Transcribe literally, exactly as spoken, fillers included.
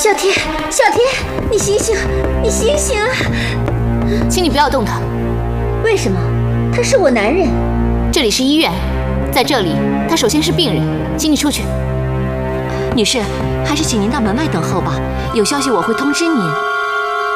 小天，小天，你醒醒，你醒醒！ 请你不要动他。 为什么？他是我男人。 这里是医院，在这里，他首先是病人，请你出去。 女士，还是请您到门外等候吧。有消息我会通知您。